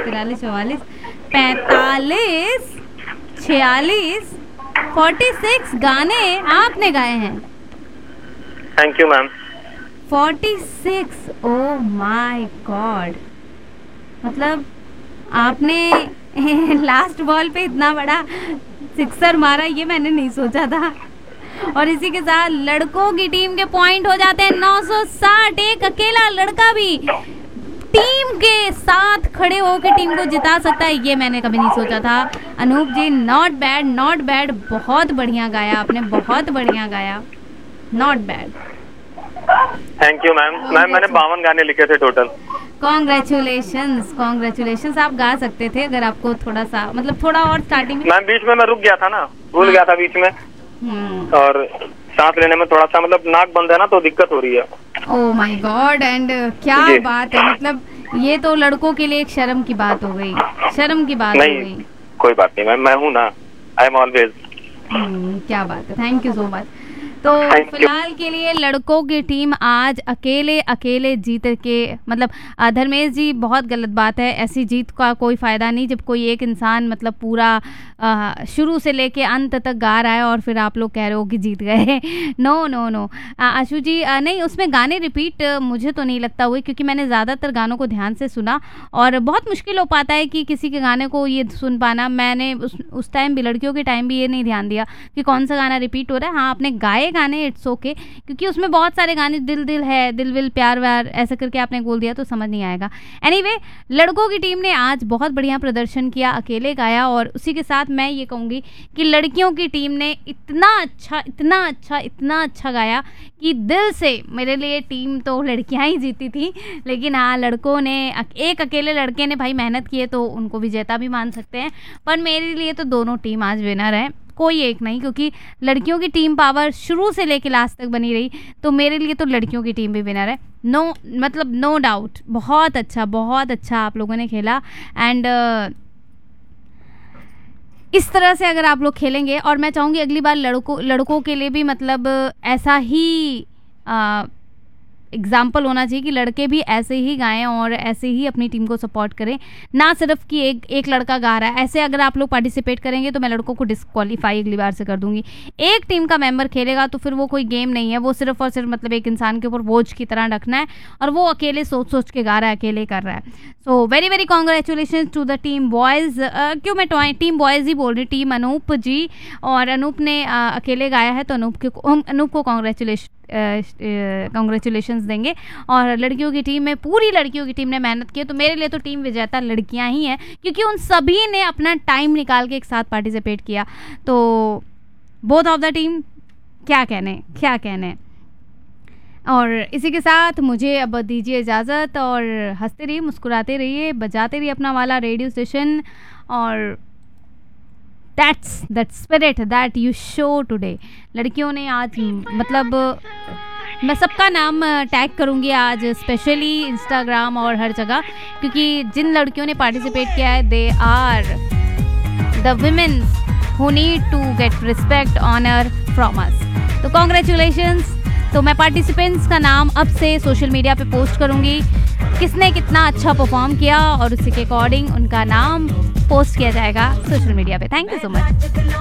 43, 44, 45, 46, 46 गाने आपने गाए हैं। Thank you ma'am. 46, oh my God, मतलब आपने लास्ट बॉल पे इतना बड़ा सिक्सर मारा, ये मैंने नहीं सोचा था। और इसी के साथ लड़कों की टीम के पॉइंट हो जाते हैं 960। एक अकेला लड़का भी टीम के साथ खड़े होकर टीम को जिता सकता है, ये मैंने कभी नहीं सोचा था। अनूप जी नॉट बैड, नॉट बैड, बहुत बढ़िया गाया आपने, बहुत बढ़िया गाया, not bad. Thank you ma'am. Ma'am मैंने 52 गाने लिखे थे टोटल। Congratulations, congratulations. आप गा सकते थे अगर आपको थोड़ा सा, मतलब थोड़ा और स्टार्टिंग में। मैम बीच में मैं रुक गया था ना, भूल गया था बीच में, और सांस लेने में थोड़ा सा मतलब नाक बंद है ना तो दिक्कत हो रही है। ओह माय गॉड, एंड क्या बात है, मतलब ये तो लड़कों के लिए एक शर्म की बात हो गई, शर्म की बात हो गई। कोई बात नहीं मैम, मैं हूँ ना, आई एम ऑलवेज। क्या बात है, थैंक यू सो मच। तो फिलहाल के लिए लड़कों की टीम आज अकेले अकेले जीत के, मतलब धर्मेश जी बहुत गलत बात है, ऐसी जीत का कोई फ़ायदा नहीं जब कोई एक इंसान मतलब पूरा शुरू से लेके अंत तक गा रहा है और फिर आप लोग कह रहे हो कि जीत गए। नो नो नो आशु जी, नहीं उसमें गाने रिपीट मुझे तो नहीं लगता हुए, क्योंकि मैंने ज़्यादातर गानों को ध्यान से सुना और बहुत मुश्किल हो पाता है कि किसी के गाने को ये सुन पाना। मैंने उस टाइम भी, लड़कियों के टाइम भी ये नहीं ध्यान दिया कि कौन सा गाना रिपीट हो रहा है। हाँ आपने गाए गाने, इट्स ओके, क्योंकि उसमें बहुत सारे गाने, दिल दिल है, दिल विल, प्यार व्यार, ऐसा करके आपने बोल दिया तो समझ नहीं आएगा। एनीवे, लड़कों की टीम ने आज बहुत बढ़िया प्रदर्शन किया, अकेले गाया, और उसी के साथ मैं ये कहूँगी कि लड़कियों की टीम ने इतना अच्छा गाया कि दिल से, मेरे लिए टीम तो लड़कियां ही जीती थी, लेकिन हाँ लड़कों ने, एक अकेले लड़के ने भाई मेहनत की है तो उनको विजेता भी मान सकते हैं, पर मेरे लिए तो दोनों टीम आज विनर है, कोई एक नहीं, क्योंकि लड़कियों की टीम पावर शुरू से लेके लास्ट तक बनी रही, तो मेरे लिए तो लड़कियों की टीम भी विनर है। नो मतलब नो डाउट, बहुत अच्छा आप लोगों ने खेला। एंड इस तरह से अगर आप लोग खेलेंगे, और मैं चाहूँगी अगली बार लड़कों के लिए भी मतलब ऐसा ही एग्जाम्पल होना चाहिए कि लड़के भी ऐसे ही गाएं और ऐसे ही अपनी टीम को सपोर्ट करें, ना सिर्फ कि एक लड़का गा रहा है। ऐसे अगर आप लोग पार्टिसिपेट करेंगे तो मैं लड़कों को डिस्क्वालीफाई अगली बार से कर दूंगी। एक टीम का मेंबर खेलेगा तो फिर वो कोई गेम नहीं है, वो सिर्फ और सिर्फ मतलब एक इंसान के ऊपर बोझ की तरह रखना है, और वो अकेले सोच के गा रहा है, अकेले कर रहा है। So very very congratulation to the team boys. क्यों मैं टीम बॉयज़ ही बोल रही, टीम अनूप जी, और अनूप ने अकेले गाया है तो अनूप को कॉन्ग्रेचुलेशंस देंगे। और लड़कियों की टीम में, पूरी लड़कियों की टीम ने मेहनत की है, तो मेरे लिए तो टीम विजेता लड़कियां ही हैं, क्योंकि उन सभी ने अपना टाइम निकाल के एक साथ पार्टिसिपेट किया। तो बोथ ऑफ द टीम, क्या कहने। और इसी के साथ मुझे अब दीजिए इजाज़त, और हंसते रहिए, मुस्कुराते रहिए, बजाते रहिए अपना वाला रेडियो स्टेशन, और That's that spirit that you show today। लड़कियों ने आज मतलब, मैं सबका नाम टैग करूँगी आज स्पेशली इंस्टाग्राम और हर जगह, क्योंकि जिन लड़कियों ने पार्टिसिपेट किया है, they are the women who need to get respect, honor from us। तो कॉन्ग्रेचुलेशंस। तो मैं पार्टिसिपेंट्स का नाम अब से सोशल मीडिया पे पोस्ट करूँगी, किसने कितना अच्छा परफॉर्म किया, और उसी के अकॉर्डिंग उनका नाम पोस्ट किया जाएगा सोशल मीडिया पे। Thank you so much.